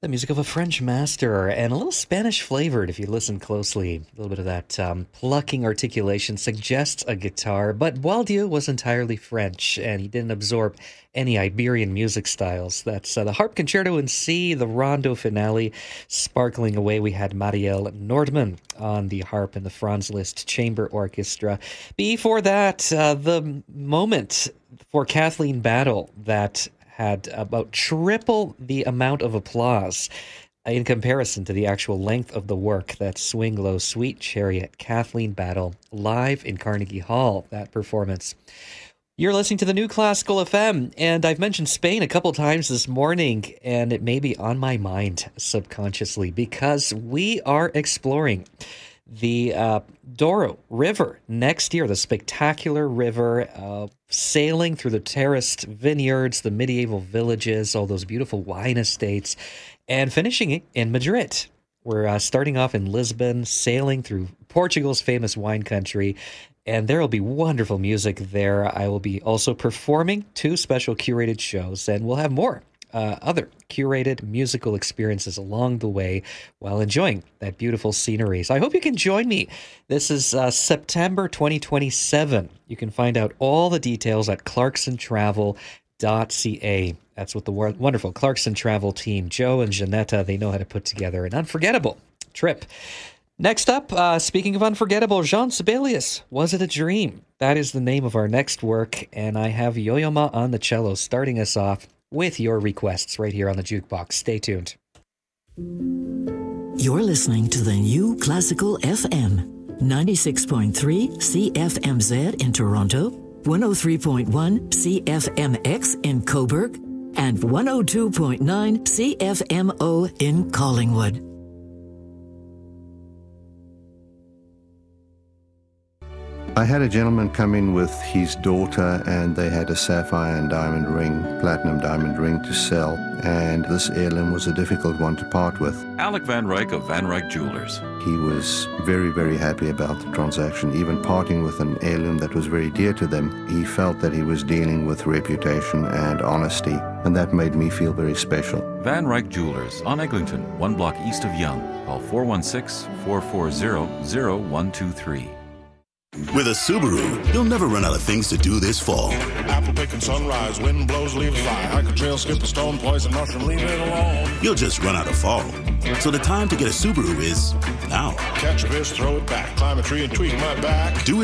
The music of a French master and a little Spanish flavored if you listen closely. A little bit of that plucking articulation suggests a guitar, but Boieldieu was entirely French and he didn't absorb any Iberian music styles. That's the Harp Concerto in C, the Rondo finale. Sparkling away, we had Marielle Nordman on the harp and the Franz Liszt Chamber Orchestra. Before that, the moment for Kathleen Battle that had about triple the amount of applause in comparison to the actual length of the work. That Swing Low, Sweet Chariot, Kathleen Battle, live in Carnegie Hall, that performance. You're listening to the New Classical FM, and I've mentioned Spain a couple times this morning, and it may be on my mind subconsciously because we are exploring the Douro River next year, the spectacular river, sailing through the terraced vineyards, the medieval villages, all those beautiful wine estates, and finishing it in Madrid. We're starting off in Lisbon, sailing through Portugal's famous wine country, and there will be wonderful music there. I will be also performing 2 special curated shows, and we'll have more other curated musical experiences along the way while enjoying that beautiful scenery. So I hope you can join me. This is September 2027. You can find out all the details at clarksontravel.ca. That's what the wonderful Clarkson Travel team, Joe and Janetta, they know how to put together an unforgettable trip. Next up, speaking of unforgettable, Jean Sibelius, Was It a Dream? That is the name of our next work, and I have Yo-Yo Ma on the cello starting us off with your requests right here on the Jukebox. Stay tuned. You're listening to the New Classical FM, 96.3 CFMZ in Toronto, 103.1 CFMX in Cobourg, and 102.9 CFMO in Collingwood. I had a gentleman come in with his daughter and they had a sapphire and diamond ring, platinum diamond ring to sell, and this heirloom was a difficult one to part with. Alec Van Ryk of Van Ryk Jewelers. He was very, very happy about the transaction, even parting with an heirloom that was very dear to them. He felt that he was dealing with reputation and honesty, and that made me feel very special. Van Ryk Jewelers on Eglinton, 1 block east of Yonge. Call 416-440-0123. With a Subaru, you'll never run out of things to do this fall. Apple picking sunrise, wind blows, leaves fly. Hike a trail, skip a stone, poison mushroom, leave it alone. You'll just run out of fall. So the time to get a Subaru is now. Catch a fish, throw it back, climb a tree and tweak my back. Do it